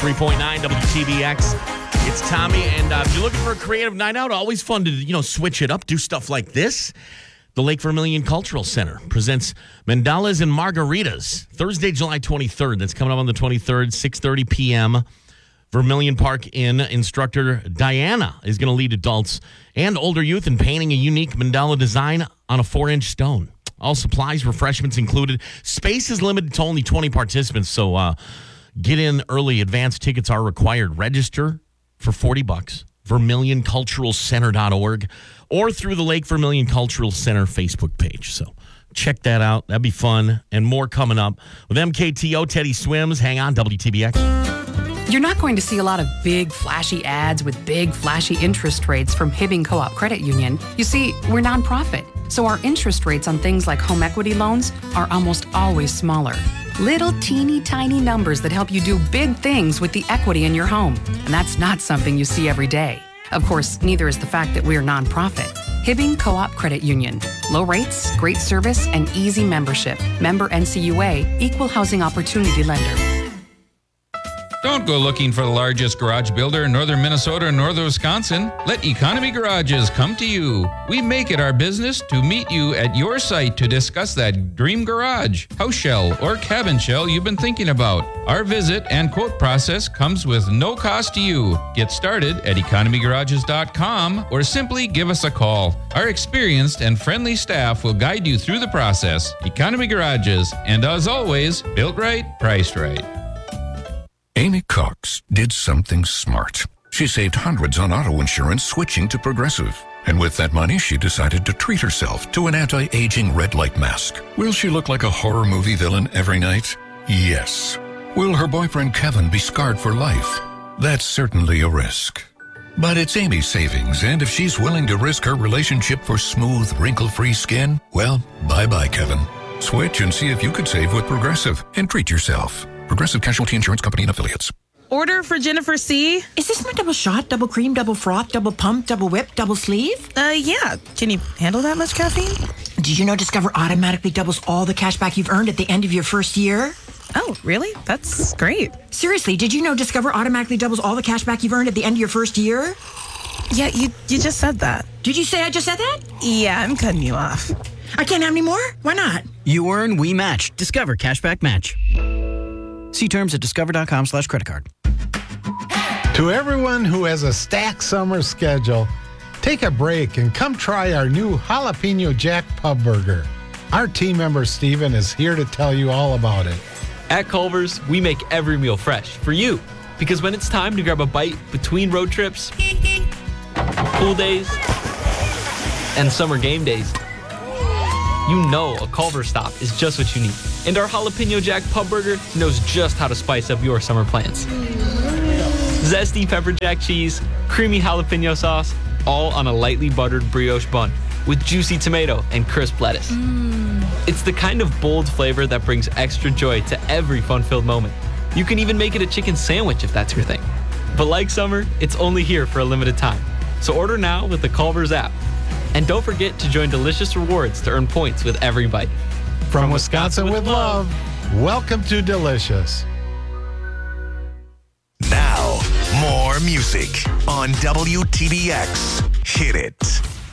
103.9 WTBX. It's Tommy, and if you're looking for a creative night out, always fun to, switch it up, do stuff like this. The Lake Vermilion Cultural Center presents Mandalas and Margaritas, Thursday, July 23rd. That's coming up on the 23rd, 6:30 p.m. Vermilion Park Inn. Instructor Diana is going to lead adults and older youth in painting a unique mandala design on a 4-inch stone. All supplies, refreshments included. Space is limited to only 20 participants, so get in early. Advance tickets are required. Register for $40. VermilionCulturalCenter.org or through the Lake Vermilion Cultural Center Facebook page. So check that out. That'd be fun. And more coming up with MKTO. Teddy Swims. Hang on, WTBX. You're not going to see a lot of big, flashy ads with big, flashy interest rates from Hibbing Co-op Credit Union. You see, we're nonprofit, so our interest rates on things like home equity loans are almost always smaller. Little teeny tiny numbers that help you do big things with the equity in your home. And that's not something you see every day. Of course, neither is the fact that we're nonprofit. Hibbing Co-op Credit Union. Low rates, great service, and easy membership. Member NCUA, Equal Housing Opportunity Lender. Don't go looking for the largest garage builder in northern Minnesota or northern Wisconsin. Let Economy Garages come to you. We make it our business to meet you at your site to discuss that dream garage, house shell, or cabin shell you've been thinking about. Our visit and quote process comes with no cost to you. Get started at economygarages.com or simply give us a call. Our experienced and friendly staff will guide you through the process. Economy Garages, and as always, built right, priced right. Amy Cox did something smart. She saved hundreds on auto insurance switching to Progressive. And with that money, she decided to treat herself to an anti-aging red light mask. Will she look like a horror movie villain every night? Yes. Will her boyfriend Kevin be scarred for life? That's certainly a risk. But it's Amy's savings, and if she's willing to risk her relationship for smooth, wrinkle-free skin, well, bye-bye, Kevin. Switch and see if you could save with Progressive and treat yourself. Progressive Casualty Insurance Company and Affiliates. Order for Jennifer C. Is this my double shot, double cream, double froth, double pump, double whip, double sleeve? Yeah. Can you handle that much caffeine? Did you know Discover automatically doubles all the cash back you've earned at the end of your first year? Oh, really? That's great. Seriously, did you know Discover automatically doubles all the cash back you've earned at the end of your first year? Yeah, you just said that. Did you say I just said that? Yeah, I'm cutting you off. I can't have any more? Why not? You earn, we match. Discover Cashback Match. See terms at discover.com/creditcard. To everyone who has a stacked summer schedule, take a break and come try our new Jalapeno Jack Pub Burger. Our team member Steven is here to tell you all about it. At Culver's, we make every meal fresh for you. Because when it's time to grab a bite between road trips, pool days, and summer game days, you know a Culver's stop is just what you need. And our Jalapeno Jack Pub Burger knows just how to spice up your summer plans. Zesty pepper jack cheese, creamy jalapeno sauce, all on a lightly buttered brioche bun with juicy tomato and crisp lettuce. It's the kind of bold flavor that brings extra joy to every fun-filled moment. You can even make it a chicken sandwich if that's your thing. But like summer, it's only here for a limited time. So order now with the Culver's app. And don't forget to join Delicious Rewards to earn points with every bite. From Wisconsin with love, welcome to Delicious. Now, more music on WTBX. Hit it.